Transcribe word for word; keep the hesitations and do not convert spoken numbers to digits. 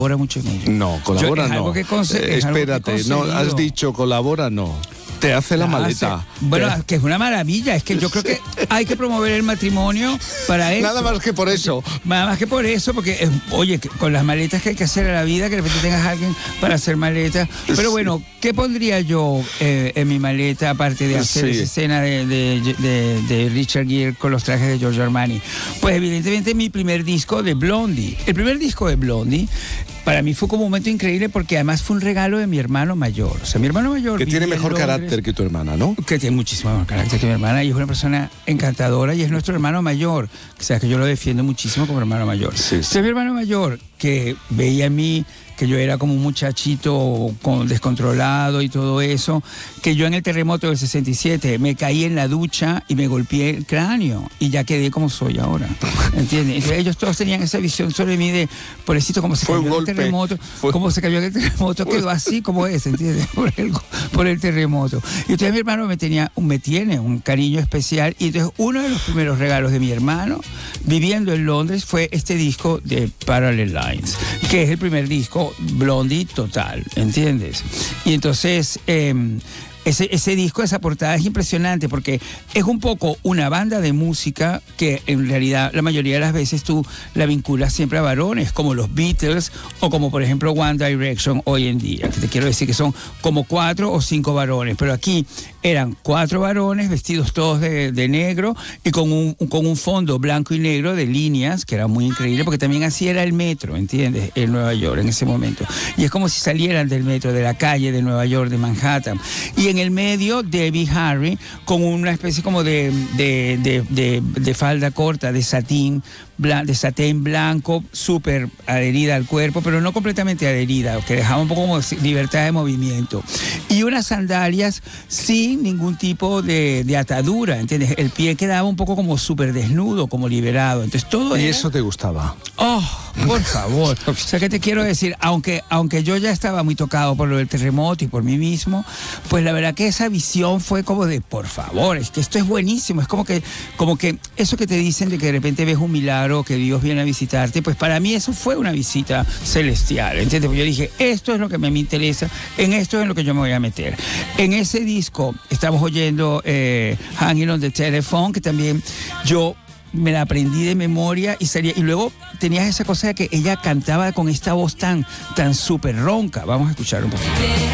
colabora mucho en ello. No, colabora Yo, es no. algo que conse- Eh, es algo que espérate, he no, has conseguido. dicho colabora no. Te hace la La maleta. hace. Bueno, Te- que es una maravilla. Es que yo creo que hay que promover el matrimonio para eso. Nada más que por eso. Nada más que por eso, porque, eh, oye, que con las maletas que hay que hacer a la vida, que de repente tengas a alguien para hacer maletas. Pero bueno, ¿qué pondría yo eh, en mi maleta, aparte de hacer Sí. esa escena de, de, de- de Richard Gere con los trajes de Giorgio Armani? Pues evidentemente mi primer disco de Blondie. El primer disco de Blondie, para mí fue como un momento increíble porque además fue un regalo de mi hermano mayor. O sea, mi hermano mayor Que tiene vivía en mejor Londres, carácter que tu hermana, ¿no? que tiene muchísimo más carácter que mi hermana y es una persona encantadora y es nuestro hermano mayor. O sea, que yo lo defiendo muchísimo como hermano mayor. Sí, sí. Entonces, mi hermano mayor, que veía en mí que yo era como un muchachito con, descontrolado y todo eso, que yo en el terremoto del sesenta y siete me caí en la ducha y me golpeé el cráneo y ya quedé como soy ahora. ¿Entiendes? Entonces, ellos todos tenían esa visión sobre mí de, pobrecito, como se Fue cayó un en el golpe. terremoto, Fue- como se cayó en el terremoto, quedó así como es, ¿entiendes? Por el, por el terremoto. Y entonces mi hermano me tenía, me tiene un cariño especial y entonces uno de los primeros regalos de mi hermano viviendo en Londres fue este disco de Parallel Lines, que es el primer disco Blondie total, ¿entiendes? Y entonces eh, ese, ese disco, esa portada es impresionante porque es un poco una banda de música que en realidad la mayoría de las veces tú la vinculas siempre a varones, como los Beatles o como por ejemplo One Direction hoy en día, que te quiero decir que son como cuatro o cinco varones, pero aquí eran cuatro varones vestidos todos de, de negro y con un, con un fondo blanco y negro de líneas, que era muy increíble, porque también así era el metro, ¿entiendes? En Nueva York en ese momento. Y es como si salieran del metro, de la calle de Nueva York, de Manhattan. Y en el medio, Debbie Harry, con una especie como de, de, de, de, de falda corta, de satín, blan- de satén blanco, súper adherida al cuerpo, pero no completamente adherida, que dejaba un poco como libertad de movimiento. Y unas sandalias sin ningún tipo de, de atadura, ¿entiendes? El pie quedaba un poco como súper desnudo, como liberado. Entonces todo Y era... eso te gustaba. Oh, por favor. O sea, ¿qué te quiero decir? Aunque, aunque yo ya estaba muy tocado por lo del terremoto y por mí mismo, pues la verdad que esa visión fue como de, por favor, es que esto es buenísimo. Es como que, como que eso que te dicen de que de repente ves un milagro, que Dios viene a visitarte, pues para mí eso fue una visita celestial, ¿entiendes? Porque yo dije, esto es lo que me interesa, en esto es en lo que yo me voy a meter. En ese disco estamos oyendo eh, Hanging on the Telephone, que también yo me la aprendí de memoria y salía, y luego tenías esa cosa de que ella cantaba con esta voz tan, tan súper ronca. Vamos a escuchar un poquito.